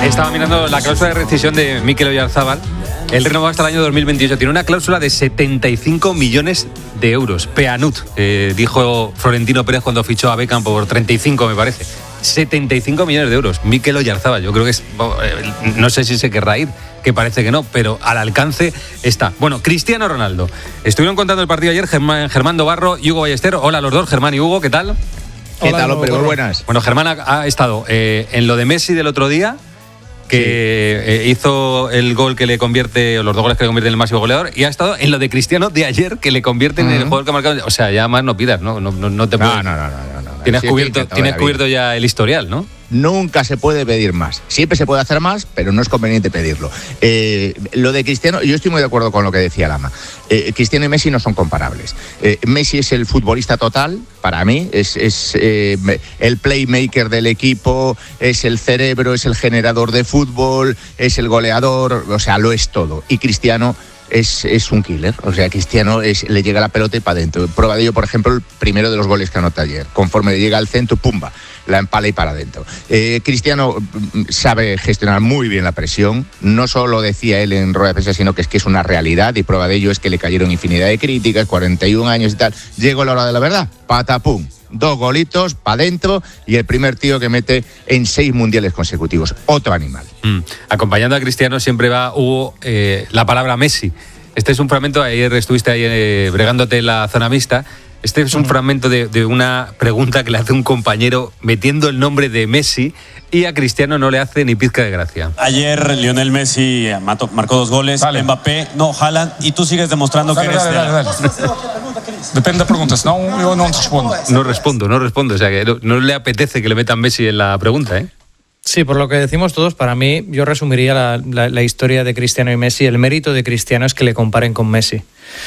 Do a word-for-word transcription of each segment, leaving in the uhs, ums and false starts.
Estaba mirando la cláusula de rescisión de Mikel Oyarzabal. Él renovó hasta el año dos mil veintiocho. Tiene una cláusula de setenta y cinco millones de euros. Peanut, eh, dijo Florentino Pérez cuando fichó a Beckham por treinta y cinco, me parece. setenta y cinco millones de euros. Mikel Oyarzabal, yo creo que es... No sé si se querrá ir, que parece que no, pero al alcance está. Bueno, Cristiano Ronaldo. Estuvieron contando el partido ayer Germán, Germán Dobarro y Hugo Ballester. Hola a los dos, Germán y Hugo, ¿qué tal? ¿Qué Hola, tal, hombre? Muy buenas. Bueno, Germán ha, ha estado eh, en lo de Messi del otro día, que sí. eh, hizo el gol que le convierte, o los dos goles que le convierten en el máximo goleador, y ha estado en lo de Cristiano de ayer, que le convierte uh-huh. en el jugador que ha marcado. O sea, ya más no pidas, ¿no? No, no, no te puedes. No, no, no, no, no, no. Tienes, sí, cubierto, tienes cubierto ya el historial, ¿no? Nunca se puede pedir más. Siempre se puede hacer más, pero no es conveniente pedirlo. Eh, lo de Cristiano, yo estoy muy de acuerdo con lo que decía Lama. Eh, Cristiano y Messi no son comparables. Eh, Messi es el futbolista total, para mí, es, es eh, el playmaker del equipo, es el cerebro, es el generador de fútbol, es el goleador, o sea, lo es todo. Y Cristiano Es, es un killer, o sea, Cristiano es, le llega la pelota y para adentro. Prueba de ello, por ejemplo, el primero de los goles que anota ayer. Conforme le llega al centro, pumba, la empala y para adentro. Eh, Cristiano sabe gestionar muy bien la presión, no solo decía él en rueda de prensa, sino que es que es una realidad, y prueba de ello es que le cayeron infinidad de críticas, cuarenta y un años y tal. Llegó la hora de la verdad, patapum. Dos golitos para adentro y el primer tío que mete en seis mundiales consecutivos. Otro animal. Mm. Acompañando a Cristiano siempre va, Hugo, eh, la palabra Messi. Este es un fragmento, ayer estuviste ahí eh, bregándote en la zona mixta. Este es un mm. fragmento de, de una pregunta que le hace un compañero metiendo el nombre de Messi, y a Cristiano no le hace ni pizca de gracia. Ayer Lionel Messi mató, marcó dos goles, dale. Mbappé, no, Haaland, y tú sigues demostrando dale, que eres... Dale, dale, dale. Depende de preguntas, no, yo no respondo. No respondo, no respondo, o sea que no, no le apetece que le metan Messi en la pregunta, ¿eh? Sí, por lo que decimos todos, para mí, yo resumiría la, la, la historia de Cristiano y Messi. El mérito de Cristiano es que le comparen con Messi.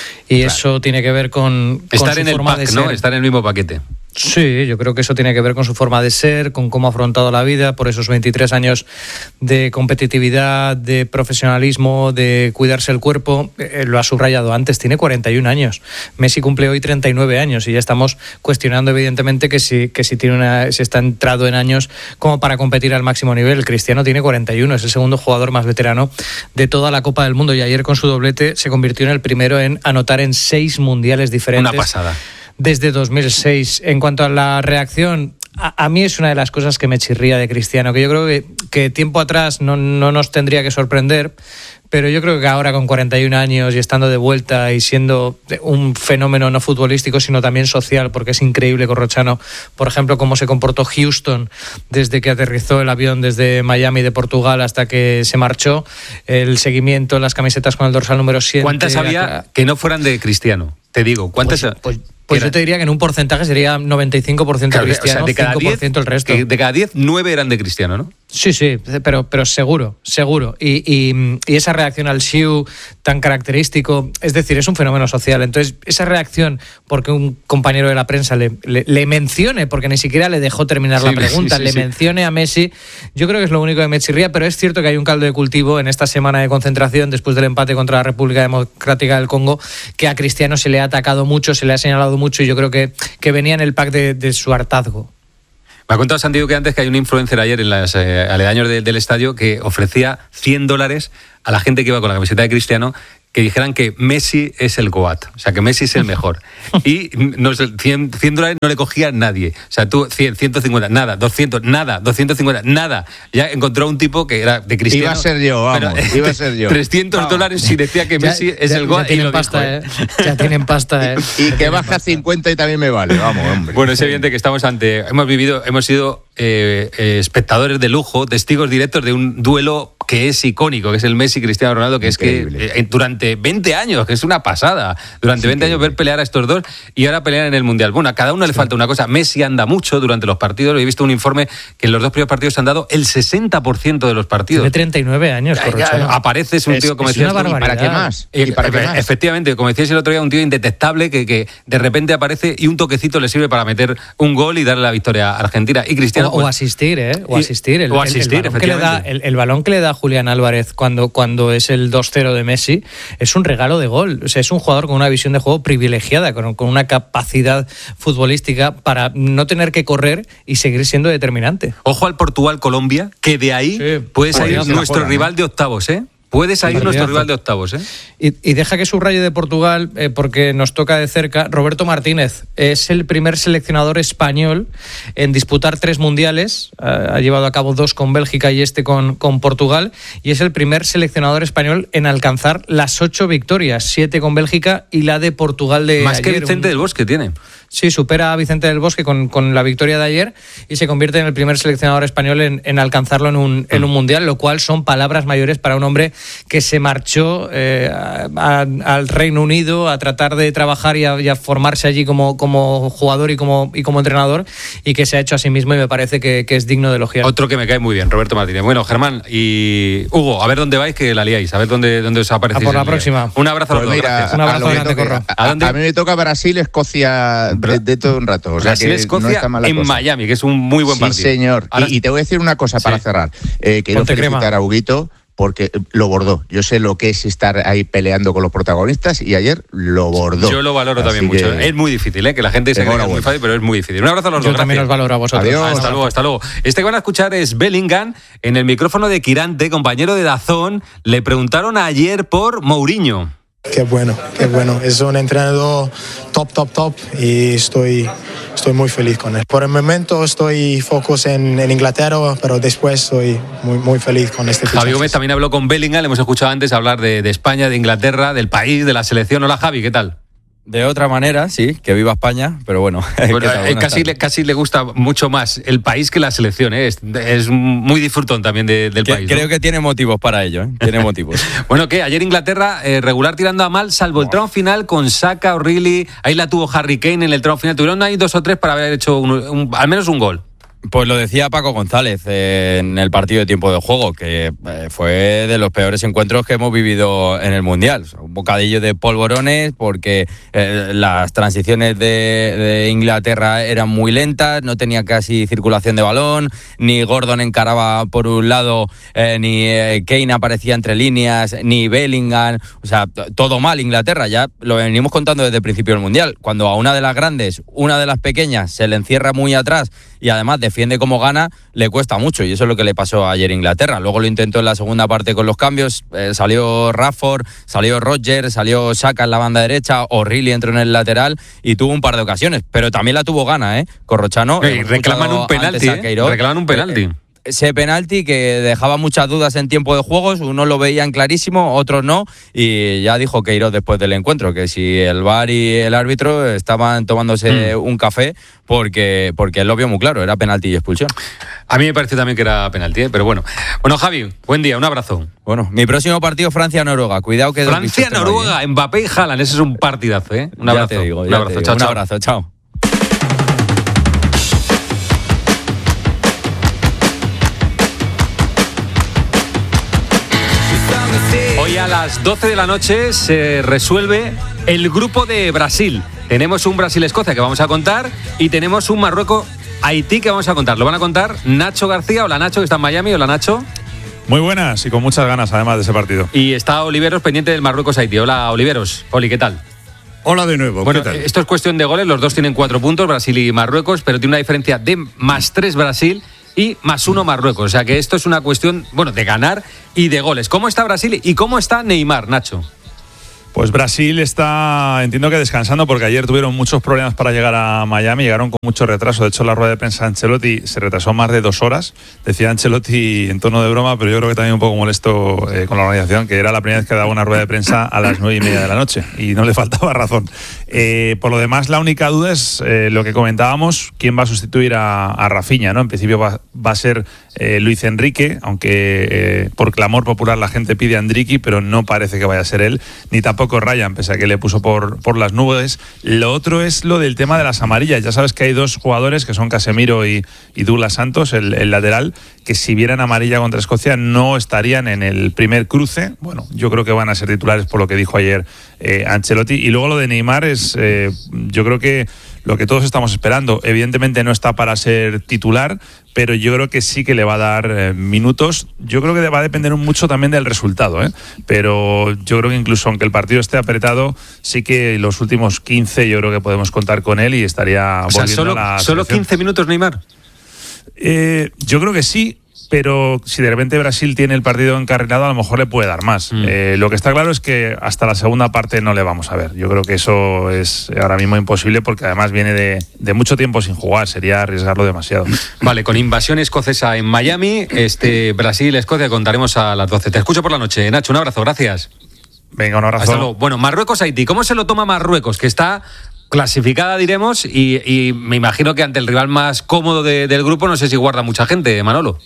Y claro, eso tiene que ver con, con estar su en el forma pack, de ser. ¿no? Estar en el mismo paquete. Sí, yo creo que eso tiene que ver con su forma de ser, con cómo ha afrontado la vida, por esos veintitrés años de competitividad, de profesionalismo, de cuidarse el cuerpo. Eh, lo ha subrayado antes, tiene cuarenta y un años. Messi cumple hoy treinta y nueve años y ya estamos cuestionando evidentemente que si, que si, tiene una, si está entrado en años como para competir al máximo nivel. Cristiano tiene cuarenta y uno, es el segundo jugador más veterano de toda la Copa del Mundo, y ayer con su doblete se convirtió en el primero en anotar en seis mundiales diferentes. Una pasada. Desde dos mil seis. En cuanto a la reacción, a, a mí es una de las cosas que me chirría de Cristiano, que yo creo que, que tiempo atrás no, no nos tendría que sorprender, pero yo creo que ahora con cuarenta y un años y estando de vuelta y siendo un fenómeno no futbolístico, sino también social, porque es increíble, Corrochano, por ejemplo, cómo se comportó Houston desde que aterrizó el avión desde Miami de Portugal hasta que se marchó, el seguimiento, las camisetas con el dorsal número siete. ¿Cuántas había que no fueran de Cristiano? Te digo, ¿cuántas? Pues, pues, pues yo te diría que en un porcentaje sería noventa y cinco por ciento claro, Cristiano, o sea, de cada cinco por ciento diez, el resto. De cada diez, nueve eran de Cristiano, ¿no? Sí, sí, pero, pero seguro, seguro. Y, y, y esa reacción al Siu tan característico, es decir, es un fenómeno social. Entonces, esa reacción, porque un compañero de la prensa le, le, le mencione, porque ni siquiera le dejó terminar sí, la pregunta, sí, sí, le sí. mencione a Messi, yo creo que es lo único que me chirría, pero es cierto que hay un caldo de cultivo en esta semana de concentración después del empate contra la República Democrática del Congo, que a Cristiano se le ha atacado mucho, se le ha señalado mucho, y yo creo que, que venía en el pack de, de su hartazgo. Me ha contado Santiago que antes que hay un influencer ayer en los eh, aledaños de, del estadio que ofrecía cien dólares a la gente que iba con la camiseta de Cristiano, que dijeran que Messi es el GOAT, o sea, que Messi es el mejor. Y no, cien, cien dólares no le cogía nadie. O sea, tú, cien, ciento cincuenta, nada, doscientos, nada, doscientos cincuenta, nada. Ya encontró un tipo que era de Cristiano. Iba a ser yo, vamos, pero, iba a ser yo. trescientos vamos. dólares y decía que Messi ya, es ya, el GOAT. Ya tienen y lo pasta, dijo, ¿eh? Ya tienen pasta, ¿eh? Y que baja a cincuenta y también me vale, vamos, hombre. Bueno, es evidente que estamos ante... Hemos vivido, hemos sido eh, eh, espectadores de lujo, testigos directos de un duelo que es icónico, que es el Messi-Cristiano Ronaldo, que Increíble. es que eh, durante veinte años, que es una pasada, durante veinte años ver pelear a estos dos y ahora pelear en el Mundial. Bueno, a cada uno le falta una cosa. Messi anda mucho durante los partidos. He visto un informe que en los dos primeros partidos se han dado el sesenta por ciento de los partidos. Tiene treinta y nueve años, ya, ya, aparece, es un es, tío, como es decías una tú, barbaridad. ¿Y para qué más? ¿Y para qué más? Efectivamente, como decías el otro día, un tío indetectable que, que de repente aparece y un toquecito le sirve para meter un gol y darle la victoria a Argentina. Y Cristiano... O, pues, o asistir, ¿eh? O asistir. El, o asistir, el, el, balón que le da, el, el balón que le da Julián Álvarez cuando, cuando es el dos cero de Messi, es un regalo de gol. O sea, es un jugador con una visión de juego privilegiada, con, con una capacidad futbolística para no tener que correr y seguir siendo determinante. Ojo al Portugal-Colombia, que de ahí sí. puede salir nuestro fuera, rival ¿no? de octavos, ¿eh? Puede salir nuestro rival de octavos, ¿eh? Y, y deja que subraye de Portugal, eh, porque nos toca de cerca. Roberto Martínez es el primer seleccionador español en disputar tres mundiales. Eh, ha llevado a cabo dos con Bélgica y este con, con Portugal. Y es el primer seleccionador español en alcanzar las ocho victorias. Siete con Bélgica y la de Portugal de Más ayer. que Vicente Un... del Bosque tiene. Sí, supera a Vicente del Bosque con, con la victoria de ayer y se convierte en el primer seleccionador español en, en alcanzarlo en un, en un mundial, lo cual son palabras mayores para un hombre que se marchó eh, a, a, al Reino Unido a tratar de trabajar y a, y a formarse allí como, como jugador y como, y como entrenador, y que se ha hecho a sí mismo, y me parece que, que es digno de elogiar. Otro que me cae muy bien, Roberto Martínez. Bueno, Germán y Hugo, a ver dónde vais, que la liáis, a ver dónde, dónde os aparecéis. A por la próxima. Un abrazo pues a los mira, dos, gracias. Un abrazo grande, Corro. A, a, a mí me toca Brasil, Escocia de, de todo un rato. O sea Brasil, que Escocia no está mala en cosa. Miami, que es un muy buen sí, partido. Sí, señor. Ahora... Y, y te voy a decir una cosa para sí. cerrar. Eh, quiero Ponte felicitar crema. a Huguito porque lo bordó. Yo sé lo que es estar ahí peleando con los protagonistas y ayer lo bordó. Yo lo valoro Así también mucho. que... Es muy difícil, ¿eh? Que la gente se cree que es muy fácil, pero es muy difícil. Un abrazo a los Yo dos. también gracias. os valoro a vosotros. Adiós. Hasta luego, hasta luego. Este que van a escuchar es Bellingham en el micrófono de Quirante, compañero de Dazón. Le preguntaron ayer por Mourinho. Qué bueno, qué bueno. Es un entrenador top, top, top y estoy, estoy muy feliz con él. Por el momento estoy focus en, en Inglaterra, pero después estoy muy, muy feliz con este fichaje. Javi Gómez también habló con Bellingham, le hemos escuchado antes hablar de, de España, de Inglaterra, del país, de la selección. Hola Javi, ¿qué tal? De otra manera, sí, que viva España, pero bueno. bueno eh, casi, le, casi le gusta mucho más el país que la selección, ¿eh? es, es muy disfrutón también de, del que, país. Creo ¿no? que tiene motivos para ello, ¿eh? Tiene motivos. Bueno, ¿qué? Ayer Inglaterra, eh, regular tirando a mal, salvo el tramo final con Saka, O'Reilly, ahí la tuvo Harry Kane en el tramo final. Tuvieron ahí dos o tres para haber hecho un, un, al menos un gol. Pues lo decía Paco González eh, en el partido de tiempo de juego, que eh, fue de los peores encuentros que hemos vivido en el Mundial. Un bocadillo de polvorones porque eh, las transiciones de, de Inglaterra eran muy lentas, no tenía casi circulación de balón, ni Gordon encaraba por un lado, eh, ni eh, Kane aparecía entre líneas, ni Bellingham. O sea, todo mal Inglaterra, ya lo venimos contando desde el principio del Mundial. Cuando a una de las grandes, una de las pequeñas, se le encierra muy atrás y además defiende como gana, le cuesta mucho, y eso es lo que le pasó ayer a Inglaterra. Luego lo intentó en la segunda parte con los cambios, eh, salió Rashford, salió Rodgers, salió Saka en la banda derecha, O'Reilly entró en el lateral y tuvo un par de ocasiones, pero también la tuvo gana, ¿eh? Corrochano. Eh, reclaman un penalti, ¿eh? Reclaman un penalti. Eh, Ese penalti que dejaba muchas dudas en tiempo de juegos, unos lo veían clarísimo, otros no, y ya dijo Queiroz después del encuentro que si el V A R y el árbitro estaban tomándose mm. un café porque, porque él lo vio muy claro, era penalti y expulsión. A mí me pareció también que era penalti, ¿eh? Pero bueno. Bueno, Javi, buen día, un abrazo. Bueno, mi próximo partido Francia-Noruega, cuidado que... Francia-Noruega, Mbappé y Haaland, ese es un partidazo, ¿eh? Un abrazo. Ya te digo, ya un abrazo, te digo. chao, Un chao. abrazo, chao. Hoy a las doce de la noche se resuelve el grupo de Brasil. Tenemos un Brasil-Escocia que vamos a contar y tenemos un Marruecos-Haití que vamos a contar. Lo van a contar Nacho García. Hola Nacho, que está en Miami. Hola Nacho. Muy buenas y con muchas ganas además de ese partido. Y está Oliveros pendiente del Marruecos-Haití. Hola Oliveros. Oli, ¿qué tal? Hola de nuevo. Bueno, ¿qué tal? Esto es cuestión de goles. Los dos tienen cuatro puntos, Brasil y Marruecos, pero tiene una diferencia de más tres Brasil y más uno Marruecos. O sea que esto es una cuestión, bueno, de ganar y de goles. ¿Cómo está Brasil y cómo está Neymar, Nacho? Pues Brasil está, entiendo que descansando, porque ayer tuvieron muchos problemas para llegar a Miami, llegaron con mucho retraso. De hecho, la rueda de prensa de Ancelotti se retrasó más de dos horas. Decía Ancelotti en tono de broma, pero yo creo que también un poco molesto eh, con la organización, que era la primera vez que daba una rueda de prensa a las nueve y media de la noche, y no le faltaba razón. Eh, por lo demás, la única duda es eh, lo que comentábamos, quién va a sustituir a, a Rafinha, ¿no? En principio va, va a ser eh, Luis Enrique, aunque eh, por clamor popular la gente pide a Endriqui, pero no parece que vaya a ser él, ni tampoco Tampoco Ryan, pese a que le puso por, por las nubes. Lo otro es lo del tema de las amarillas. Ya sabes que hay dos jugadores, que son Casemiro y, y Douglas Santos, el, el lateral, que si vieran amarilla contra Escocia no estarían en el primer cruce. Bueno, yo creo que van a ser titulares por lo que dijo ayer eh, Ancelotti. Y luego lo de Neymar es, eh, yo creo que lo que todos estamos esperando. Evidentemente no está para ser titular, pero yo creo que sí que le va a dar eh, minutos. Yo creo que va a depender mucho también del resultado, ¿eh? Pero yo creo que incluso aunque el partido esté apretado, sí que los últimos quince yo creo que podemos contar con él y estaría o sea, volviendo solo, a la ¿solo quince minutos, Neymar? Eh, yo creo que sí, pero si de repente Brasil tiene el partido encarrilado, a lo mejor le puede dar más. Mm. Eh, lo que está claro es que hasta la segunda parte no le vamos a ver. Yo creo que eso es ahora mismo imposible porque además viene de, de mucho tiempo sin jugar, sería arriesgarlo demasiado. Vale, con invasión escocesa en Miami, este Brasil-Escocia contaremos a las doce. Te escucho por la noche, Nacho, un abrazo, gracias. Venga, un abrazo. Hasta luego. Bueno, Marruecos-Haití, ¿cómo se lo toma Marruecos? Que está clasificada, diremos, y, y me imagino que ante el rival más cómodo de, del grupo, no sé si guarda mucha gente, Manolo.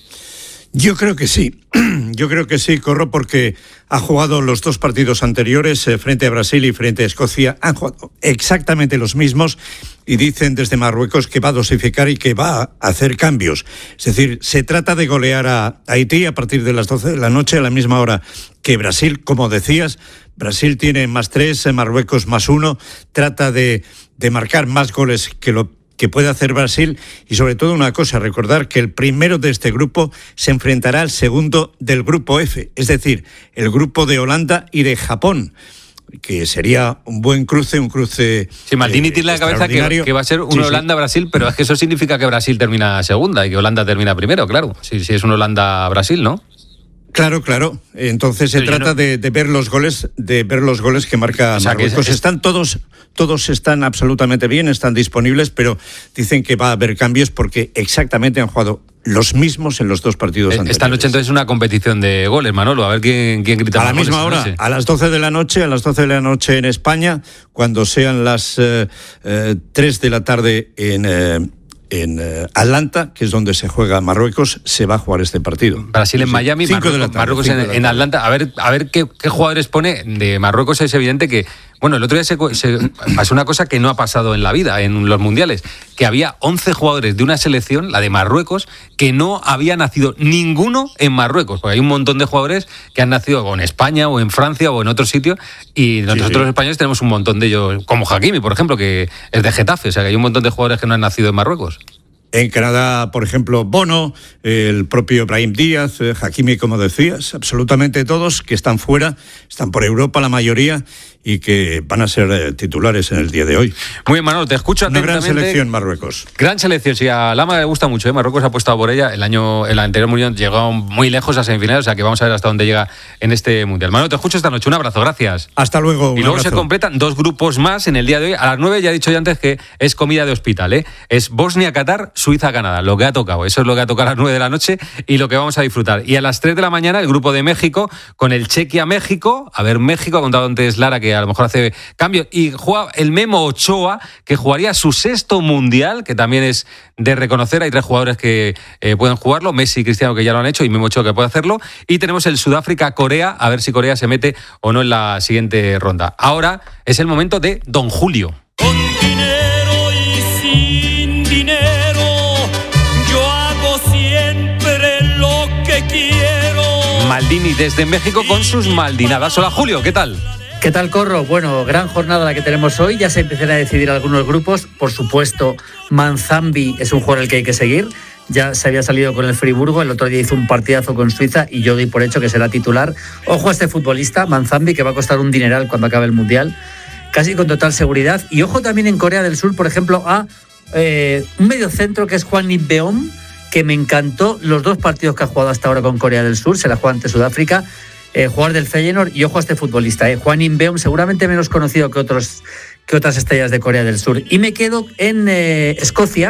Yo creo que sí, yo creo que sí, Corro, porque ha jugado los dos partidos anteriores eh, frente a Brasil y frente a Escocia, han jugado exactamente los mismos y dicen desde Marruecos que va a dosificar y que va a hacer cambios. Es decir, se trata de golear a Haití a partir de las doce de la noche a la misma hora que Brasil, como decías. Brasil tiene más tres, Marruecos más uno, trata de, de marcar más goles que lo que puede hacer Brasil y sobre todo una cosa, recordar que el primero de este grupo se enfrentará al segundo del grupo F, es decir, el grupo de Holanda y de Japón, que sería un buen cruce, un cruce. Sí, Maldini eh, tiene la cabeza que, que va a ser un sí, Holanda-Brasil, pero es que eso significa que Brasil termina segunda y que Holanda termina primero, claro. Si sí, sí, es un Holanda-Brasil, ¿no? Claro, claro. Entonces se trata no... de, de ver los goles, de ver los goles que marca o sea, Marruecos. Que es... Están todos, todos están absolutamente bien, están disponibles, pero dicen que va a haber cambios porque exactamente han jugado los mismos en los dos partidos anteriores. Esta noche entonces es una competición de goles, Manolo, a ver quién, quién grita a más la misma hora, noche. A las doce de la noche, a las doce de la noche en España, cuando sean las eh, eh, tres de la tarde en eh, en uh, Atlanta, que es donde se juega Marruecos, se va a jugar este partido. Brasil en Miami, cinco Marruecos, de la tarde, Marruecos en, en Atlanta. A ver, a ver qué, qué jugadores pone de Marruecos. Es evidente que, bueno, el otro día se, se pasó una cosa que no ha pasado en la vida, en los mundiales, que había once jugadores de una selección, la de Marruecos, que no había nacido ninguno en Marruecos, porque hay un montón de jugadores que han nacido o en España o en Francia o en otro sitio, y nosotros sí, sí. los españoles tenemos un montón de ellos, como Hakimi, por ejemplo, que es de Getafe, o sea que hay un montón de jugadores que no han nacido en Marruecos. En Canadá, por ejemplo, Bono, el propio Brahim Díaz, Hakimi, como decías, absolutamente todos que están fuera, están por Europa la mayoría y que van a ser eh, titulares en el día de hoy. Muy bien, Manolo, te escucho atentamente. Una gran selección Marruecos. Gran selección, sí, a Lama le gusta mucho, ¿eh? Marruecos ha apostado por ella. El año, el anterior mundial llegó muy lejos a semifinales, o sea que vamos a ver hasta dónde llega en este mundial. Manolo, te escucho esta noche, un abrazo, gracias. Hasta luego, un Y luego abrazo. se completan dos grupos más en el día de hoy. A las nueve ya he dicho ya antes que es comida de hospital, ¿eh? Es Bosnia-Qatar, Suiza-Canadá, lo que ha tocado. Eso es lo que ha tocado a las nueve de la noche y lo que vamos a disfrutar. Y a las tres de la mañana el grupo de México con el Chequia-México. A ver, México, ha contado antes Lara que a lo mejor hace cambio, y juega el Memo Ochoa, que jugaría su sexto mundial, que también es de reconocer. Hay tres jugadores que eh, pueden jugarlo, Messi y Cristiano, que ya lo han hecho, y Memo Ochoa, que puede hacerlo. Y tenemos el Sudáfrica-Corea, a ver si Corea se mete o no en la siguiente ronda. Ahora es el momento de Don Julio. Con dinero y sin dinero, yo hago siempre lo que quiero. Maldini desde México con sus maldinadas. Hola, Julio, ¿qué tal? ¿Qué tal, Corro? Bueno, gran jornada la que tenemos hoy. Ya se empiezan a decidir algunos grupos. Por supuesto, Manzambi es un jugador al que hay que seguir. Ya se había salido con el Friburgo. El otro día hizo un partidazo con Suiza y yo doy por hecho que será titular. Ojo a este futbolista, Manzambi, que va a costar un dineral cuando acabe el Mundial. Casi con total seguridad. Y ojo también en Corea del Sur, por ejemplo, a eh, un mediocentro que es Hwang In-beom, que me encantó los dos partidos que ha jugado hasta ahora con Corea del Sur. Se la juega ante Sudáfrica. Eh, jugador del Feyenoord, y ojo a este futbolista, eh, Hwang In-beom, seguramente menos conocido que otros que otras estrellas de Corea del Sur. Y me quedo en eh, Escocia,